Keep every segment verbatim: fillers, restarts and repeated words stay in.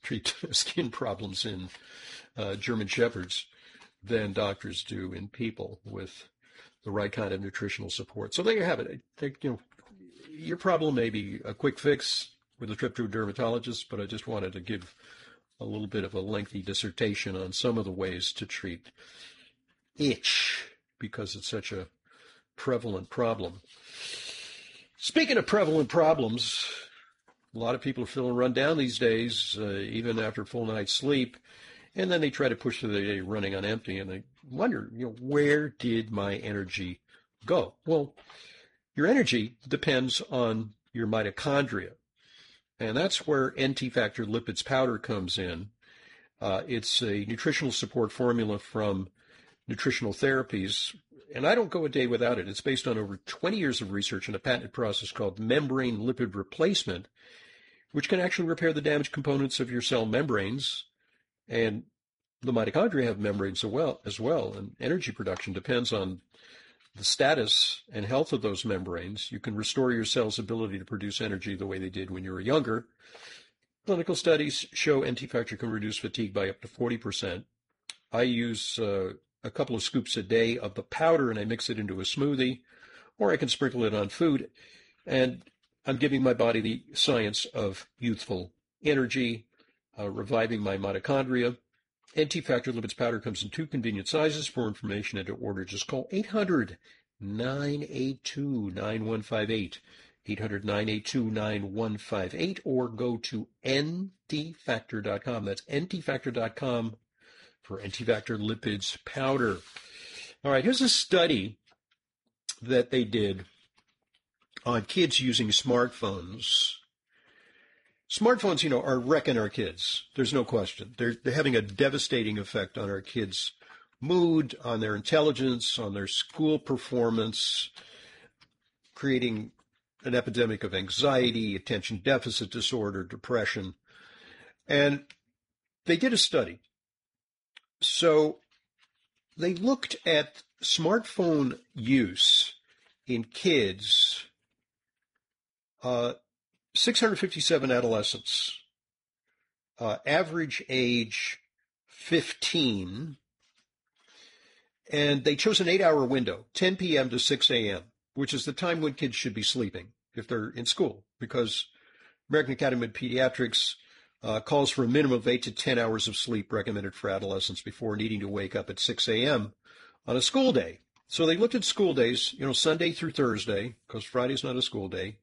treat skin problems in uh, German Shepherds than doctors do in people with the right kind of nutritional support. So there you have it. I think, you know, your problem may be a quick fix with a trip to a dermatologist, but I just wanted to give a little bit of a lengthy dissertation on some of the ways to treat itch because it's such a prevalent problem. Speaking of prevalent problems, a lot of people are feeling run down these days, uh, even after a full night's sleep. And then they try to push through the day running on empty, and they wonder, you know, where did my energy go? Well, your energy depends on your mitochondria, and that's where N T Factor Lipids Powder comes in. Uh, it's a nutritional support formula from Nutritional Therapies, and I don't go a day without it. It's based on over twenty years of research and a patented process called membrane lipid replacement, which can actually repair the damaged components of your cell membranes. And the mitochondria have membranes as well, as well, and energy production depends on the status and health of those membranes. You can restore your cell's ability to produce energy the way they did when you were younger. Clinical studies show N T Factor can reduce fatigue by up to forty percent. I use uh, a couple of scoops a day of the powder, and I mix it into a smoothie, or I can sprinkle it on food, and I'm giving my body the science of youthful energy, uh, reviving my mitochondria. N T Factor Lipids Powder comes in two convenient sizes. For information and to order, just call eight hundred, nine eight two, nine one five eight, eight hundred, nine eight two, nine one five eight, or go to N T factor dot com. That's N T factor dot com for N T Factor Lipids Powder. All right, here's a study that they did on kids using smartphones. Smartphones, you know, are wrecking our kids. There's no question. They're, they're having a devastating effect on our kids' mood, on their intelligence, on their school performance, creating an epidemic of anxiety, attention deficit disorder, depression. And they did a study. So they looked at smartphone use in kids, uh, six hundred fifty-seven adolescents, uh, average age fifteen, and they chose an eight-hour window, ten p.m. to six a.m., which is the time when kids should be sleeping if they're in school, because American Academy of Pediatrics uh, calls for a minimum of eight to ten hours of sleep recommended for adolescents before needing to wake up at six a.m. on a school day. So they looked at school days, you know, Sunday through Thursday, because Friday's not a school day.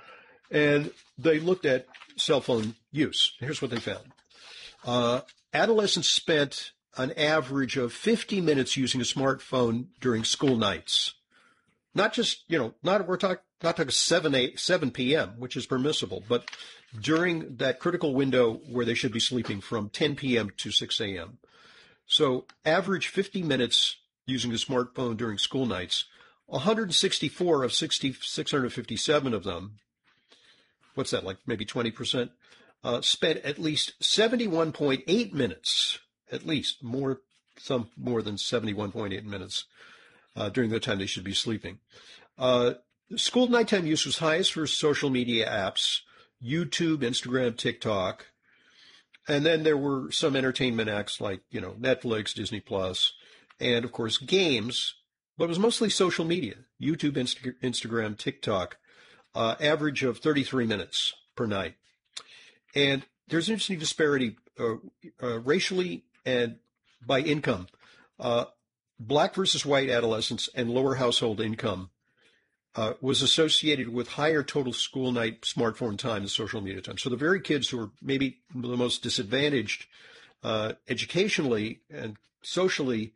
And they looked at cell phone use. Here's what they found. Uh, adolescents spent an average of fifty minutes using a smartphone during school nights. Not just, you know, not, we're talking, not talking seven, eight, seven p.m., which is permissible, but during that critical window where they should be sleeping from ten p.m. to six a.m. So average fifty minutes using a smartphone during school nights. one hundred sixty-four of six thousand six hundred fifty-seven of them, what's that, like maybe twenty percent, uh, spent at least seventy-one point eight minutes, at least more, some more than seventy-one point eight minutes uh, during the time they should be sleeping. Uh, school nighttime use was highest for social media apps, YouTube, Instagram, TikTok. And then there were some entertainment acts like, you know, Netflix, Disney Plus, and of course games, but it was mostly social media, YouTube, Insta- Instagram, TikTok. Uh, average of thirty-three minutes per night. And there's an interesting disparity uh, uh, racially and by income. Uh, black versus white adolescents and lower household income uh, was associated with higher total school night smartphone time and social media time. So the very kids who are maybe the most disadvantaged uh, educationally and socially,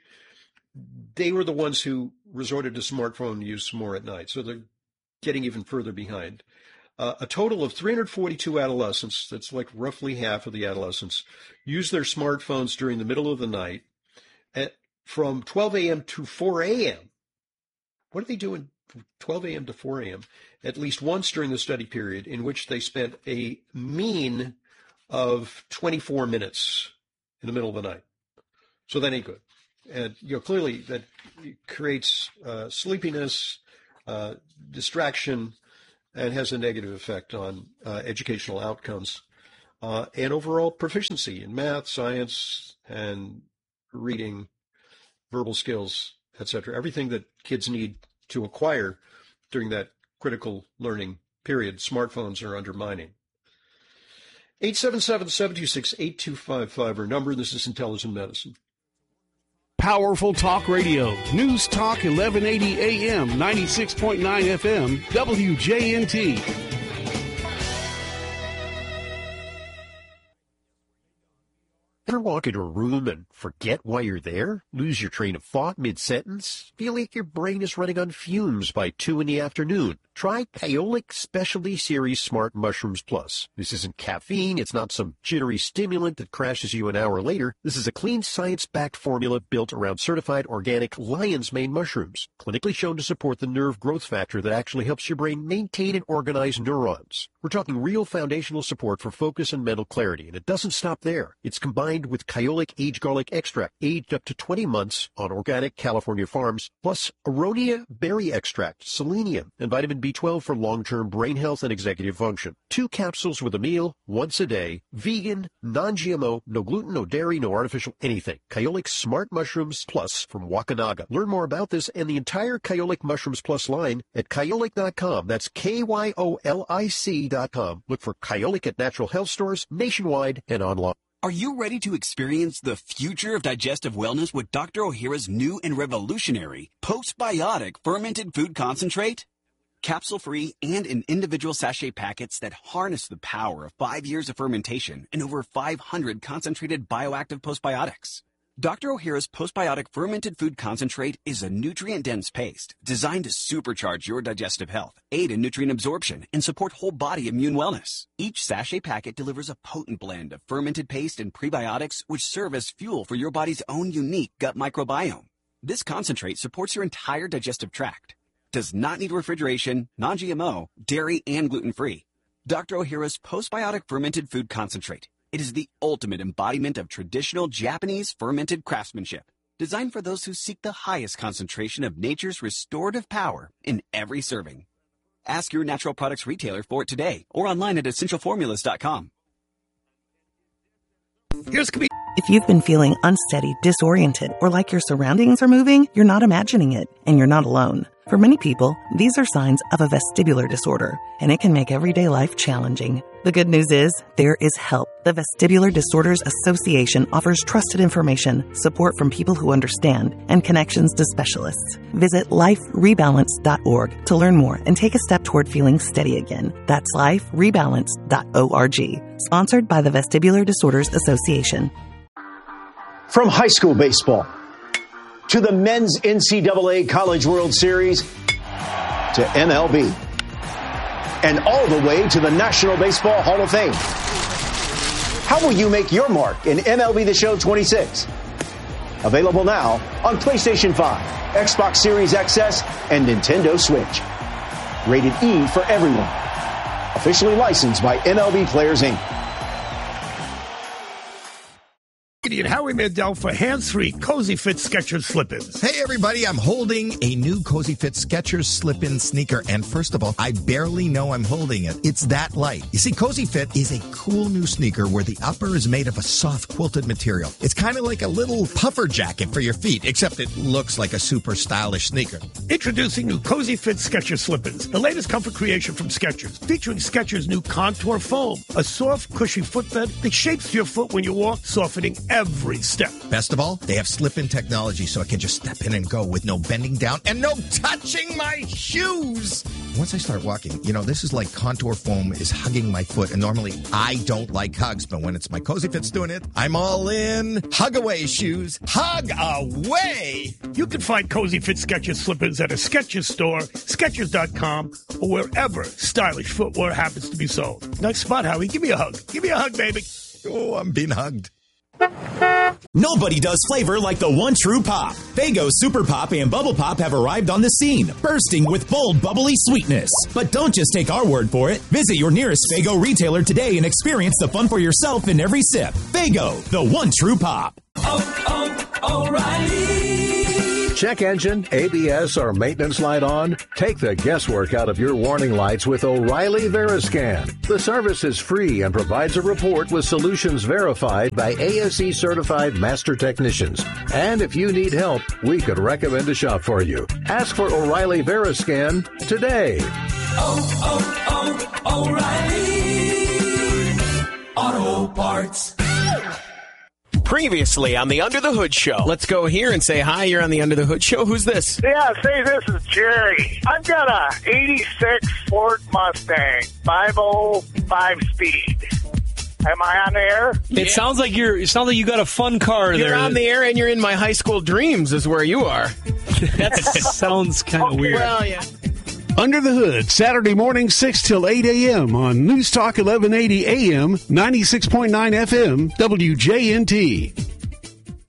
they were the ones who resorted to smartphone use more at night. So they're getting even further behind. Uh, a total of three hundred forty-two adolescents, that's like roughly half of the adolescents, use their smartphones during the middle of the night at, from twelve a.m. to four a.m. What are they doing from twelve a.m. to four a.m.? At least once during the study period, in which they spent a mean of twenty-four minutes in the middle of the night. So that ain't good. And, you know, clearly that creates uh, sleepiness, uh, distraction, and has a negative effect on uh, educational outcomes. uh, and overall proficiency in math, science, and reading, verbal skills, et cetera. Everything that kids need to acquire during that critical learning period, smartphones are undermining. eight seven seven, seven two six, eight two five five, our number. This is Intelligent Medicine. Powerful Talk Radio. News Talk eleven eighty A M, ninety-six point nine F M, W J N T. Ever walk into a room and forget why you're there? Lose your train of thought mid-sentence? Feel like your brain is running on fumes by two in the afternoon? Try Kyolic Specialty Series Smart Mushrooms Plus. This isn't caffeine. It's not some jittery stimulant that crashes you an hour later. This is a clean, science-backed formula built around certified organic lion's mane mushrooms, clinically shown to support the nerve growth factor that actually helps your brain maintain and organize neurons. We're talking real foundational support for focus and mental clarity, and it doesn't stop there. It's combined with Kyolic Aged Garlic Extract, aged up to twenty months on organic California farms, plus Aronia Berry Extract, selenium, and vitamin B twelve for long-term brain health and executive function. Two capsules with a meal, once a day, vegan, non-G M O, no gluten, no dairy, no artificial anything. Kyolic Smart Mushrooms Plus from Wakanaga. Learn more about this and the entire Kyolic Mushrooms Plus line at kyolic dot com. That's K Y O L I C dot com. Look for Kyolic at natural health stores nationwide and online. Are you ready to experience the future of digestive wellness with Doctor Ohhira's new and revolutionary postbiotic fermented food concentrate? Capsule-free and in individual sachet packets that harness the power of five years of fermentation and over five hundred concentrated bioactive postbiotics. Doctor Ohhira's postbiotic fermented food concentrate is a nutrient-dense paste designed to supercharge your digestive health, aid in nutrient absorption, and support whole body immune wellness. Each sachet packet delivers a potent blend of fermented paste and prebiotics which serve as fuel for your body's own unique gut microbiome. This concentrate supports your entire digestive tract, does not need refrigeration, non-G M O, dairy, and gluten-free. Doctor Ohhira's postbiotic fermented food concentrate. It is the ultimate embodiment of traditional Japanese fermented craftsmanship, designed for those who seek the highest concentration of nature's restorative power in every serving. Ask your natural products retailer for it today or online at essential formulas dot com. Here's comedian. If you've been feeling unsteady, disoriented, or like your surroundings are moving, you're not imagining it, and you're not alone. For many people, these are signs of a vestibular disorder, and it can make everyday life challenging. The good news is, there is help. The Vestibular Disorders Association offers trusted information, support from people who understand, and connections to specialists. Visit life rebalance dot org to learn more and take a step toward feeling steady again. That's life rebalance dot org. Sponsored by the Vestibular Disorders Association. From high school baseball to the men's N C double A College World Series to M L B and all the way to the National Baseball Hall of Fame. How will you make your mark in M L B The Show twenty-six? Available now on PlayStation five, Xbox Series X S, and Nintendo Switch. Rated E for everyone. Officially licensed by M L B Players, Incorporated. Howie Mandel for hands-free Cozy Fit Skechers slip-ins. Hey, everybody, I'm holding a new Cozy Fit Skechers slip-in sneaker, and first of all, I barely know I'm holding it. It's that light. You see, Cozy Fit is a cool new sneaker where the upper is made of a soft quilted material. It's kind of like a little puffer jacket for your feet, except it looks like a super stylish sneaker. Introducing new Cozy Fit Skechers slip-ins, the latest comfort creation from Skechers, featuring Skechers' new Contour Foam, a soft, cushy footbed that shapes your foot when you walk, softening every step. Best of all, they have slip-in technology so I can just step in and go with no bending down and no touching my shoes. Once I start walking, you know, this is like Contour Foam is hugging my foot, and normally I don't like hugs, but when it's my Cozy Fit's doing it, I'm all in. Hug away, shoes. Hug away! You can find Cozy Fit Skechers slip-ins at a Skechers store, Skechers dot com, or wherever stylish footwear happens to be sold. Nice spot, Howie. Give me a hug. Give me a hug, baby. Oh, I'm being hugged. Nobody does flavor like the one true pop. Faygo Super Pop and Bubble Pop have arrived on the scene, bursting with bold, bubbly sweetness. But don't just take our word for it. Visit your nearest Faygo retailer today and experience the fun for yourself in every sip. Faygo, the one true pop. Oh, oh, O'Reilly check engine, A B S, or maintenance light on? Take the guesswork out of your warning lights with O'Reilly Veriscan. The service is free and provides a report with solutions verified by A S E certified master technicians. And if you need help, we could recommend a shop for you. Ask for O'Reilly Veriscan today. Oh, oh, oh, O'Reilly Auto Parts. Previously on the Under the Hood Show. Let's go here and say hi. You're on the Under the Hood Show. Who's this? Yeah, say this is Jerry. I've got a eighty-six Ford Mustang, five oh five speed. Am I on the air? It Yeah. sounds like you're. It sounds like you got a fun car You're there. on the air and you're in my high school dreams is where you are. That sounds kind of weird. Well, yeah. Under the Hood, Saturday morning, six till eight a.m. on News Talk eleven eighty A M, ninety-six point nine F M, W J N T.